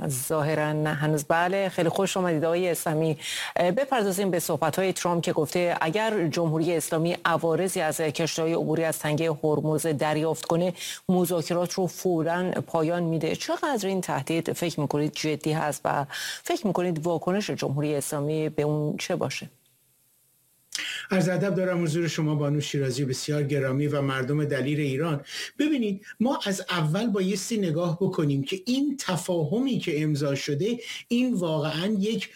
ظاهرا هنوز. بله، خیلی خوش آمدید آقای اسلامی. بپردازیم به صحبت‌های ترامپ که گفته اگر جمهوری اسلامی عوارضی از کشتی‌های عبوری از تنگه هرمز دریافت کنه مذاکرات رو فوراً پایان میده. چقدر این تهدید فکر میکنید جدی هست و فکر میکنید واکنش جمهوری اسلامی به اون چه باشه؟ عرض ادب دارم حضور شما بانو شیرازی بسیار گرامی و مردم دلیر ایران. ببینید، ما از اول بایستی نگاه بکنیم که این تفاهمی که امضا شده این واقعا یک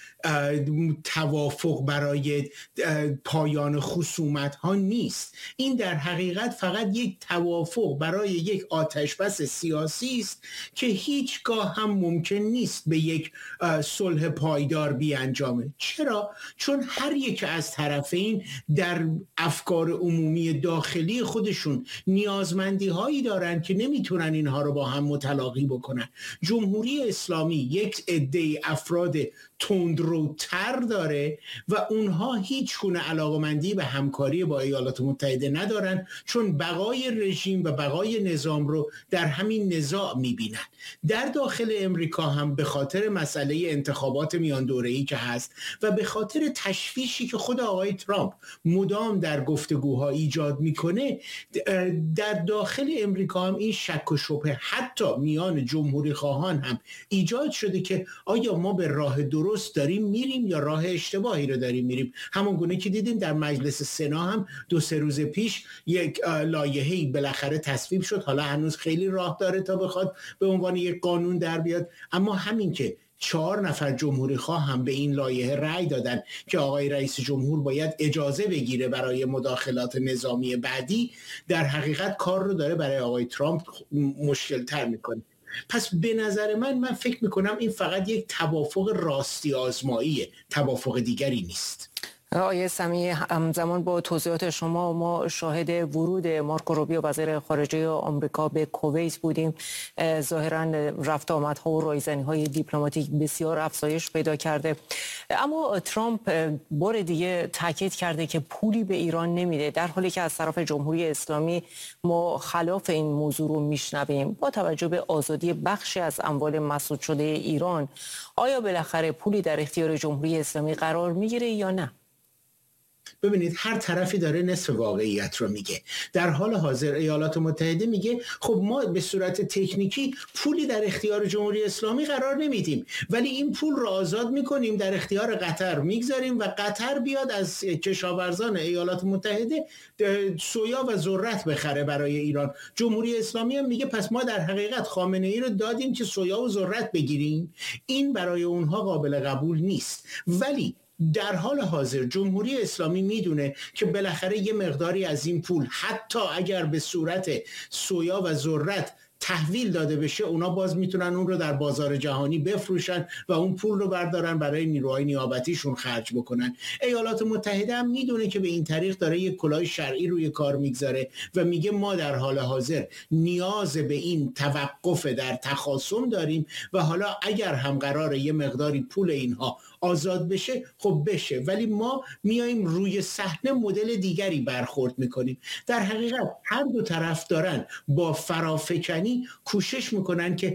توافق برای پایان خصومت ها نیست. این در حقیقت فقط یک توافق برای یک آتشبس سیاسی است که هیچگاه هم ممکن نیست به یک صلح پایدار بیانجامه. چرا؟ چون هر یک از طرفین در افکار عمومی داخلی خودشون نیازمندی هایی دارن که نمیتونن اینها رو با هم متلاقی بکنن. جمهوری اسلامی یک عده افراد تندروتر داره و اونها هیچ گونه علاقمندی به همکاری با ایالات متحده ندارن، چون بقای رژیم و بقای نظام رو در همین نزاع میبینن. در داخل امریکا هم به خاطر مسئله انتخابات میان دوره‌ای که هست و به خاطر تشویشی که خود آقای ترامپ مدام در گفتگوها ایجاد میکنه، در داخل امریکا هم این شک و شبهه حتی میان جمهوری خواهان هم ایجاد شده که آیا ما به راه درست داریم میریم یا راه اشتباهی رو داریم میریم. همون گونه که دیدیم در مجلس سنا هم 2-3 روز پیش یک لایحه‌ای بالاخره تصویب شد. حالا هنوز خیلی راه داره تا بخواد به عنوان یک قانون در بیاد، اما همین که 4 نفر جمهوری خواه هم به این لایحه رأی دادن که آقای رئیس جمهور باید اجازه بگیره برای مداخلات نظامی بعدی، در حقیقت کار رو داره برای آقای ترامپ مشکل تر میکنه. پس به نظر من فکر میکنم این فقط یک توافق راستی آزماییه، توافق دیگری نیست. آقای اسلامی، همزمان با توضیحات شما ما شاهد ورود مارکو روبیو وزیر خارجه آمریکا به کویت بودیم. ظاهرا رفت آمدها و رایزنی‌های دیپلماتیک بسیار افزایش پیدا کرده، اما ترامپ بار دیگه تاکید کرده که پولی به ایران نمیده، در حالی که از طرف جمهوری اسلامی ما خلاف این موضوع رو میشنویم. با توجه به آزادی بخشی از اموال مسدود شده ایران، آیا بالاخره پولی در اختیار جمهوری اسلامی قرار میگیره یا نه؟ ببینید، هر طرفی داره نصف واقعیت رو میگه. در حال حاضر ایالات متحده میگه خب ما به صورت تکنیکی پولی در اختیار جمهوری اسلامی قرار نمیدیم، ولی این پول رو آزاد میکنیم در اختیار قطر میگذاریم و قطر بیاد از کشاورزان ایالات متحده سویا و ذرت بخره برای ایران. جمهوری اسلامی هم میگه پس ما در حقیقت خامنه ای رو دادیم که سویا و ذرت بگیریم. این برای اونها قابل قبول نیست، ولی در حال حاضر جمهوری اسلامی میدونه که بالاخره یه مقداری از این پول حتی اگر به صورت سویا و ذرت تحویل داده بشه، اونا باز میتونن اون رو در بازار جهانی بفروشن و اون پول رو بردارن برای نیروهای نیابتیشون خرج بکنن. ایالات متحده هم میدونه که به این طریق داره یک کلاه شرعی روی کار میگذاره و میگه ما در حال حاضر نیاز به این توقف در تخاصم داریم و حالا اگر هم قراره یه مقداری پول اینها آزاد بشه خب بشه، ولی ما میایم روی صحنه مدل دیگری برخورد میکنیم. در حقیقت هر دو طرف دارن با فرافکنی کوشش میکنن که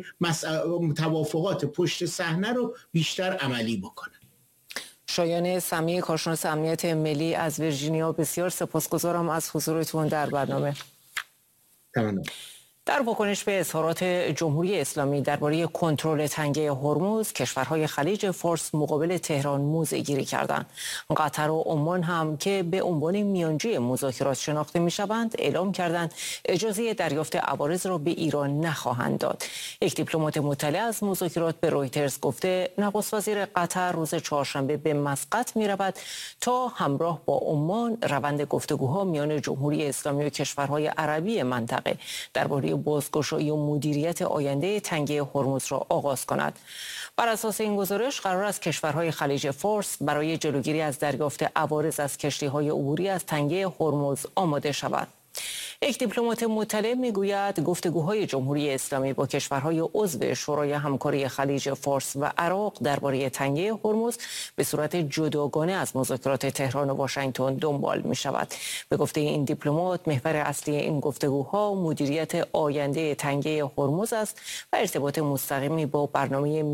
توافقات پشت صحنه رو بیشتر عملی بکنن. شایان سمیع، کارشناس امنیت ملی از ویرجینیا، بسیار سپاسگزارم از حضورتون در برنامه. تمام. در واکنش به اظهارات جمهوری اسلامی درباره کنترل تنگه هرمز، کشورهای خلیج فارس مقابل تهران موضع‌گیری کردند. قطر و عمان هم که به عنوان میانجی مذاکرات شناخته می‌شوند، اعلام کردند اجازه دریافت عوارض را به ایران نخواهند داد. یک دیپلمات مطلع از مذاکرات به رویترز گفته نخست وزیر قطر روز چهارشنبه به مسقط می‌رود تا همراه با عمان روند گفتگوها میان جمهوری اسلامی و کشورهای عربی منطقه درباره بازگشایی و مدیریت آینده تنگه هرمز را آغاز کند. بر اساس این گزارش قرار است کشورهای خلیج فارس برای جلوگیری از دریافت عوارض از کشتی‌های عبوری از تنگه هرمز آماده شود. یک دیپلمات مطلع میگوید گفتگوهای جمهوری اسلامی با کشورهای عضو شورای همکاری خلیج فارس و عراق درباره تنگه هرمز به صورت جداگانه از مذاکرات تهران و واشنگتن دنبال می شود. به گفته این دیپلمات، محور اصلی این گفتگوها مدیریت آینده تنگه هرمز است و ارتباط مستقیمی با برنامه